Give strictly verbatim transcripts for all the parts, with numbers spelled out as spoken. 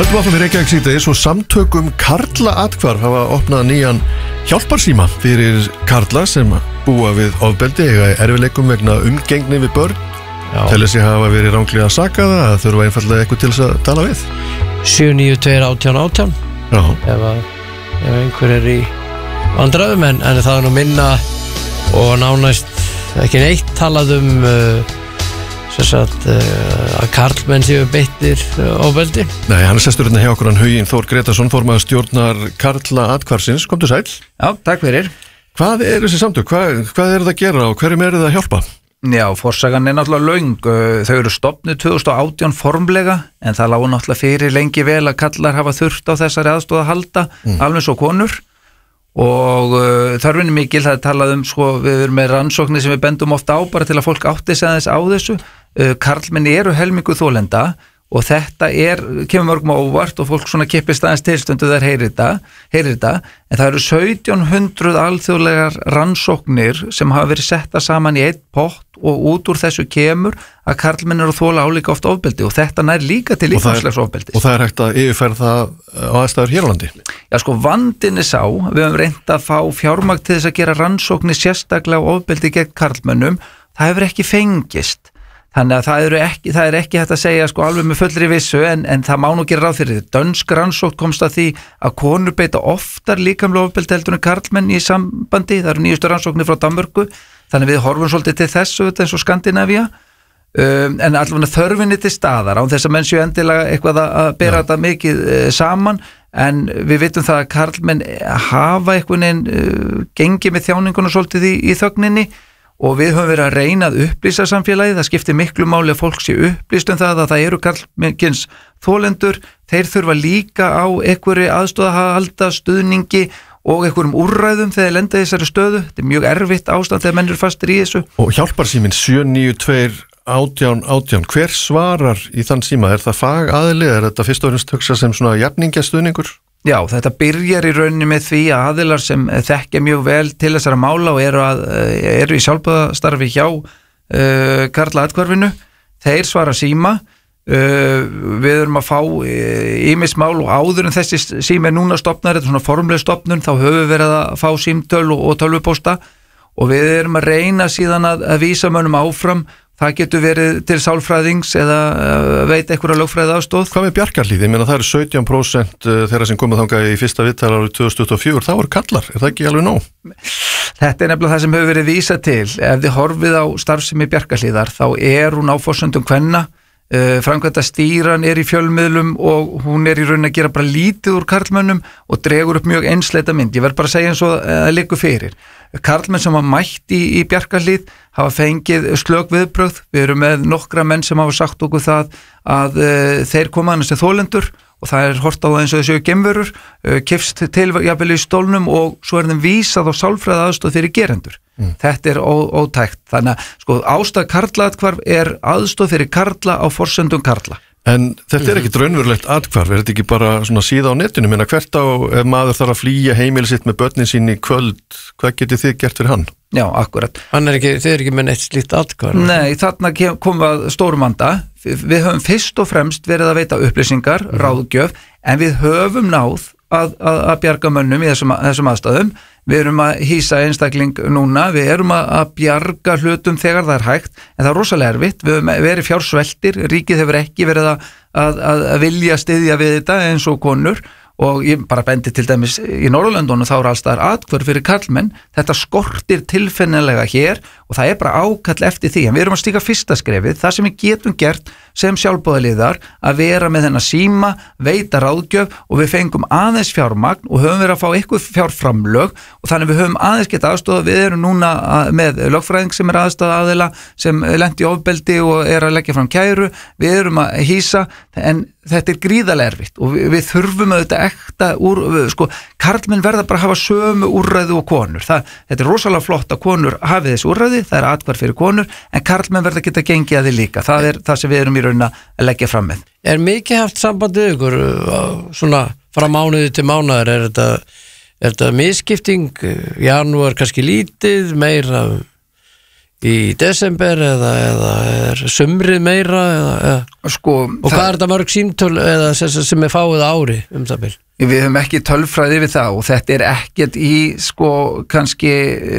Höldum áfram í Reykjavík síðdegis og samtökum Karla athvarf hafa opnað nýjan hjálparsíma fyrir karla sem búa við ofbeldi, eiga í erfiðleikum vegna umgengni við börn, telja sig hafa verið ranglega sakaða að þurfa einfallega eitthvað til þess að tala við. sjö níu tvö átján átján ef, að, ef einhver er í vandræðum, en, en það er nú minna og nánæst ekki neitt talað um uh, Sagt, uh, að karlmenn séu beittir uh, ofbeldi. Nei, hann er sestur hérna hjá okkur hann Huginn Þór Gretarsson, formaður stjórnar Karla athvarfsins. Komdu sæl. Já, takk fyrir. Hvað er þessi samtök? Hvað, hvað er það að gera og hverjum er það að hjálpa? Já, forsagan er náttúrulega löng. Þau eru stofnuð tvö þúsund og átján formlega, en það lágu náttúrulega fyrir lengi vel að karlar hafa þurft á þessari aðstoð að halda, mm. alveg svo konur. Og uh, þörfin er mikil, það er talað um sko, við erum með rannsóknir sem við bendum ofta á bara til að fólk átti sig aðeins á þessu. uh, karlmenn eru helmingu þolenda og þetta er, kemur mörgum á óvart og fólk svona kippist aðeins tilstundu þær heyrir þetta, heyrir þetta en það eru sautján hundruð alþjóðlegar rannsóknir sem hafa verið setta saman í einn pott og út úr þessu kemur að karlmenn eru að þola álíka oft ofbeldi og þetta nær líka til líkamslegs ofbeldi. Og það er hægt að yfirfæra það á aðstæður hér á landi? Já sko, vandinn er sá, við höfum reynt að fá fjármagn til þess að gera rannsóknir sérstaklega á ofbeldi gegn karlmönnum, það hefur ekki fengist. Þannig að það er ekki, það er ekki hægt að segja sko alveg með fullri vissu en, en það má nú gera ráð fyrir því. Dönsk rannsókn komst að því að konur beita oftar líkamlega ofbeldi heldur en karlmenn í sambandi, það eru nýjustu rannsóknir frá Danmörku, þannig við horfum svolítið til þessu eins og Skandinavía, um, en allavega þörfinni til staðar án þess að menn séu endilega eitthvað að bera ja. Þetta mikið uh, saman, en við vitum það að karlmenn hafa einhvern veginn uh, gengið með þjáningunum svolítið í, í þögninni. Og við höfum verið að reyna að upplýsa samfélagið, það skiptir miklu máli að fólk sé upplýst um það að það eru karlmenns þolendur, þeir þurfa líka á einhverju aðstoð að halda stuðningi og einhverjum úrræðum þegar þeir lenda í þessari stöðu, þetta er mjög erfitt ástand þegar menn eru fastir í þessu. Og hjálparsíminn sjö níu tvö átján átján, hver svarar í þann síma? Er það fagaðili, er þetta fyrst og fremst hugsa sem svona jafningjastuðningur? Já, þetta byrjar í rauninni með því að aðilar sem þekkja mjög vel til þessara mála og eru, að, eru í sjálfboðastarfi hjá uh, Karla athvarfinu, þeir svara síma, uh, við erum að fá ýmis mál og áður en þessi sími er núna stofnar, þetta er svona formleg stofnun, þá höfum við verið að fá símtöl og, og tölvupósta og við erum að reyna síðan að, að vísa mönnum áfram. Það getur verið til sálfræðings eða veit einhverja lögfræði aðstóð. Hvað með Bjarkarhlíð? Ég meina það eru sautján prósent þeirra sem komið þangað í fyrsta viðtal árið tvö þúsund tuttugu og fjögur, það voru kallar, er það ekki alveg nóg? Þetta er nefnilega það sem hefur verið vísað til. Ef þið horfið á starfsemi Bjarkarhlíðar þá er hún á forsendum kvenna, framkvæmda stýran er í fjölmiðlum og hún er í raun að gera bara lítið úr karlmönnum og dregur upp mjög einsleita mynd. Ég verð bara að segja eins og það liggur fyrir. Karlmenn sem hafa mætt í, í Bjarkarhlíð hafa fengið slök viðbrögð. Við erum með nokkra menn sem hafa sagt okkur það að uh, þeir koma annars sem þolendur og það er hort á það eins og þessu geimverur, uh, kifst til jafnvel í stólnum og svo er þeim vísað á sálfræði aðstoð fyrir gerendur. Mm. Þetta er ó, ótækt. Þannig að sko, ástæð Karla athvarf er aðstoð fyrir karla á forsendum karla. En þetta er ekki draunverulegt athvarf, er þetta ekki bara svona síða á netinu, minna hvert á ef maður þarf að flýja heimili sitt með börnin sín í kvöld, hvað getið þið gert fyrir hann? Já, akkurat. Hann er ekki, þið er ekki með neitt slíkt athvarf? Nei, þarna komum við að stórum vanda, við höfum fyrst og fremst verið að veita upplýsingar, mm. ráðgjöf, en við höfum náð að, að, að bjarga mönnum í þessum, þessum aðstæðum, við erum að hýsa einstakling núna, við erum að, að bjarga hlutum þegar það er hægt, en það er rosalega erfitt, við höfum verið fjársveltir, ríkið hefur ekki verið að, að, að vilja styðja við þetta eins og konur og ég bara bendi til dæmis í Norðurlöndunum þá er allstaðar athvarf fyrir karlmenn, þetta skortir tilfinnilega hér og það er bara ákall eftir því, en við erum að stíga fyrsta skrefið, það sem við getum gert sem sjálfboðaliðar að vera með þennan síma, veita ráðgjöf og við fengum aðeins fjármagn og höfum verið að fá eitthvað fjárframlög og þannig við höfum aðeins geta aðstofa, við erum núna með lögfræðing sem er aðstofa aðila sem lenti í ofbeldi og er að leggja fram kæru, við erum að hýsa en þetta er gríðarlega erfitt og við, við þurfum auðvitað ekta úr, sko, karlmenn verða bara að hafa sömu úrræði og konur, það, þetta er rosalega flott að konur hafi þessi úrræði, það er athvarf fyrir konur en karlmenn verða að geta gengið að því líka, það er það sem við erum í raun að leggja fram með. Er mikið haft sambandið ykkur svona frá mánuði til mánuðar, er þetta, er þetta misskipting, janúar kannski lítið, meira í desember eða, eða er sumrið meira eða, eða. Sko, og hvað er þetta mörg símtöl eða sem er fáið ári um það bil? Við höfum ekki tölfræði við það og þetta er ekkert í sko kannski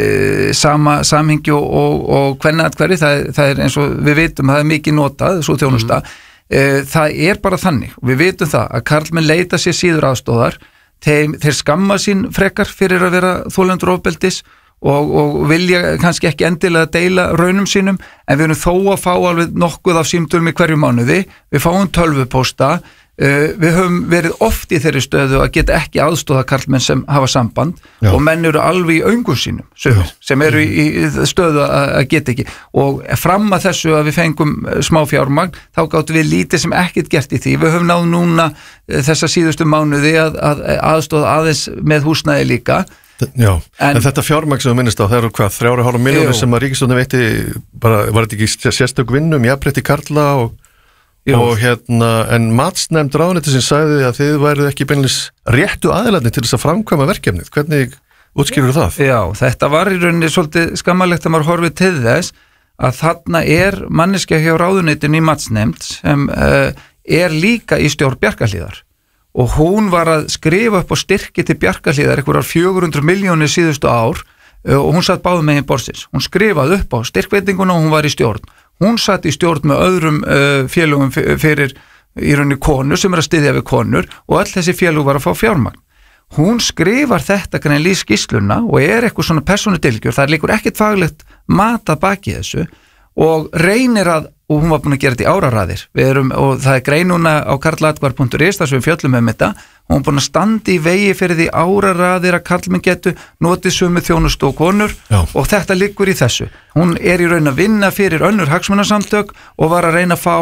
e, sama samhengi og, og, og hvernig að hverju, það, það er eins og við vitum, það er mikið notað, svo þjónusta mm. e, það er bara þannig og við vitum það að karlmenn leita sér síður aðstóðar, þeir, þeir skamma sín frekar fyrir að vera þolendur ofbeldis og, og vilja kannski ekki endilega deila raunum sínum en við erum þó að fá alveg nokkuð af símtölum í hverju mánuði, við fáum tölvupósta. Uh, við höfum verið oft í þeirri stöðu að geta ekki aðstóða karlmenn sem hafa samband Já. Og menn eru alveg í öngum sínum sögur, sem eru í, í stöðu að, að geta ekki og fram að þessu að við fengum smá fjármagn þá gáttum við lítið sem ekkert gert í því við höfum náð núna uh, þessa síðustu mánuði að, að aðstóða aðeins með húsnæði líka Já, en, en þetta fjármagn sem þú minnist á það eru hvað þrjár og hálfa milljónir sem að ríkisstjórnin veitti bara, var þetta ekki sérstök vinnum jafnrétti karla og Já. Og hérna, en matsnefnd ráðuneyti sem sagði að þið væruð ekki beinlis réttu aðilarnir til þess að framkvæma verkefnið. Hvernig útskýrur það? Já, þetta var í rauninni svolítið skammalegt að maður horfið til þess að þarna er manneskja hjá ráðuneytinu í matsnefnd sem uh, er líka í stjórn Bjarkarhlíðar og hún var að skrifa upp á styrki til Bjarkarhlíðar einhverjar fjögur hundruð milljónir síðustu ár uh, og hún satt báðum megin borðsins. Hún skrifaði upp á styrkveitinguna og hún var í stjórn. Hún satt í stjórn með öðrum uh, félögum fyrir í rauninni konur sem er að styðja við konur og öll þessi félög var að fá fjármagn. Hún skrifar þetta greinlega í skýrsluna og er eitthvað svona persónudylgjur, það er líkur ekkert faglegt mat að baki þessu og reynir að, og hún var búin að gera þetta í áraraðir, við erum, og það er greinuna á karlatkvar punktur is þar sem við fjöllum um þetta, hún er búin að standa í vegi fyrir því áraraðir að karlmenn getu notið sömu þjónustu og konur Já. Og þetta liggur í þessu. Hún er í raun að vinna fyrir önnur hagsmunasamtök og var að reyna að fá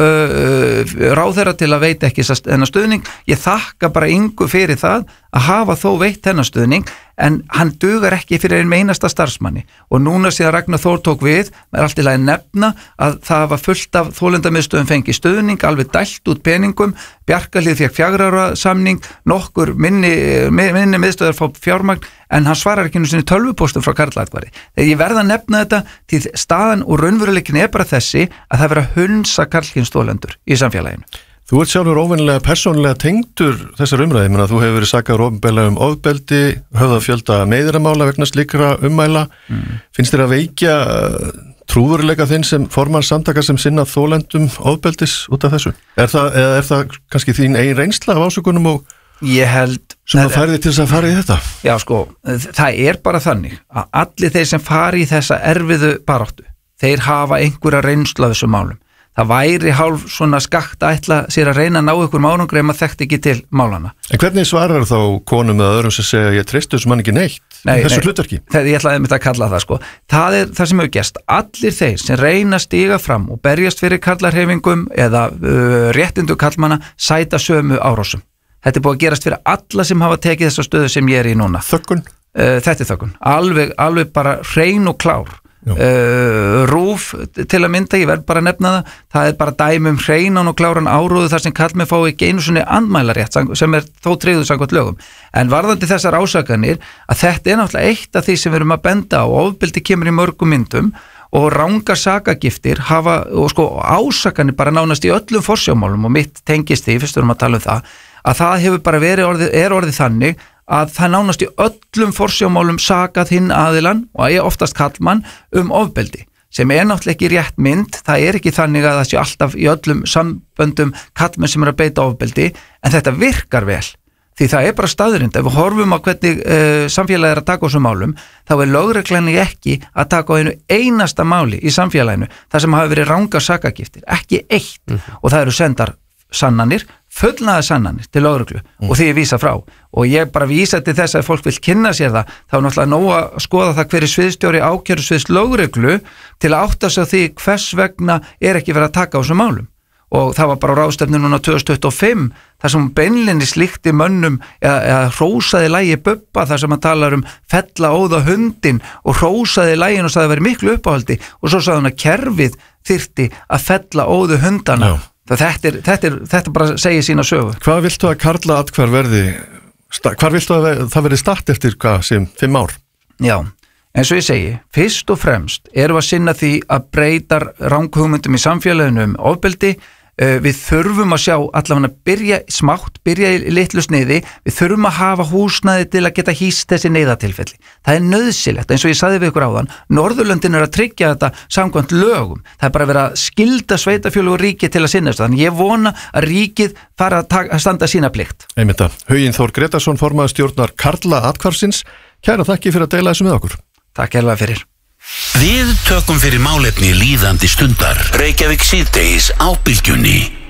uh, ráðherra til að veita ekki þennan stuðning. Ég þakka bara Ingu fyrir það að hafa þó veitt þennan stuðning en hann dugar ekki fyrir einn einasta starfsmanni og núna síðan Ragnar Þór tók við er allt í lagi nefna að það var fullt af þolendamiðstöðum fengi stuðning alveg dælt út peningum, Bjarkarhlíð fékk fjögurra ára samning, nokkur minni, minni miðstöðar fá fjármagn en hann svarar ekki nú sinni tölvupóstum frá karlatkvari. Þegar ég verða að nefna þetta til staðan og raunveruleikin er bara þessi að það vera að hunsa karlkynsþolendur í samfélaginu. Þú ert sjálfur óvennilega persónulega tengdur þessar umræði, menn að þú hefur verið sakaður opinberlega um ofbeldi, höfða fjölda meiðiramála vegna slíkra ummæla. Mm. Finnst þér að veikja trúveruleika þinn sem formar samtaka sem sinna þolendum ofbeldis út af þessu? Er það, eða er það kannski þín eigin reynsla af ásökunum og ég held sem það færði til þess að fara í þetta? Já sko, það er bara þannig að allir þeir sem fari í þessa erfiðu baráttu, þeir hafa einhverja reynslu af þessum málum. Það væri hálf svona skakt að ætla sér að reyna að ná ykkur málangri ef maður þekkt ekki til málana. En hvernig svarar þá konum eða öðrum sem segja ég treysti þessum mann ekki neitt nei, þessu nei, hlutverki? Þegar ég ætlaði að kalla það sko. Það er það sem hefur gerst. Allir þeir sem reyna að stíga fram og berjast fyrir karlarhreyfingum eða uh, réttindu karlmanna sæta sömu árásum. Þetta er búið að gerast fyrir alla sem hafa tekið þessa stöðu sem ég er í núna. Þöggun? Uh, þetta er þöggun. Alveg, alveg bara hrein og klár. Uh, rúf til að mynda, ég verð bara að nefna það það er bara dæmi um hreinan og kláran áróðu þar sem karlmenn fá ekki einu svona andmælarétt sem er þó tryggður samkvæmt lögum en varðandi þessar ásakanir að þetta er náttúrulega eitt af því sem við erum að benda á ofbeldi kemur í mörgum myndum og rangar sakagiftir hafa og sko ásakanir bara nánast í öllum forsjámálum og mitt tengist því, fyrst erum að tala um það að það hefur bara verið orðið, er orðið þannig að það nánast í öllum forsjámálum sakað hinn aðilan og ég oftast kallmann um ofbeldi sem er náttúrulega ekki rétt mynd, það er ekki þannig að það sé alltaf í öllum samböndum kallmenn sem er að beita ofbeldi en þetta virkar vel því það er bara staðrind, ef við horfum á hvernig uh, samfélagi er að taka á þessum málum þá er lögreglan ekki að taka á einu einasta máli í samfélaginu þar sem hafa verið rangar sakagiftir, ekki eitt mm-hmm. og það eru sendar sannanir, fullnaða sannanir til lögreglu mm. og því ég vísa frá og ég bara vísa til þess að fólk vil kynna sér það þá er náttúrulega nóg að skoða það hverju sviðstjóri ákjæru sviðs lögreglu til að átta sig á því hvers vegna er ekki verið að taka á þessum málum og það var bara á ráðstefnu núna tvö þúsund tuttugu og fimm þar sem beinlinni slíkti mönnum eða, eða hrósaði lagi Bubba þar sem hann talar um fella óða hundin og hrósaði lagin og sagði að það væri miklu uppáhaldi og svo sagði hann að kerfið þyrfti að fella óðu hundana no. Þetta er, þetta er, þetta bara segir sína sögu. Hvað viltu að karla atkvar verði, hvar viltu að það verði start eftir hvað sem fimm ár? Já, eins og ég segi, fyrst og fremst erum við að sinna því að breyta ranghugmyndum í samfélaginu um ofbeldi. Við þurfum að sjá allavega að byrja smátt, byrja í litlu sniði, við þurfum að hafa húsnæði til að geta hýst þessi neyðatilfelli. Það er nauðsynlegt, eins og ég sagði við ykkur áðan, Norðurlöndin er að tryggja þetta samkvæmt lögum. Það er bara verið að skylda sveitarfélög og ríkið til að sinna þessu, þannig ég vona að ríkið fara að, taka, að standa sína plikt. Einmitt það. Huginn Þór Gretarsson, formaður stjórnar Karla athvarfsins, kæra þakki fyrir að deila þessu með okkur. Takk hérlega fyrir. Við tökum fyrir málefni líðandi stundar. Reykjavík síðdegis á Bylgjunni.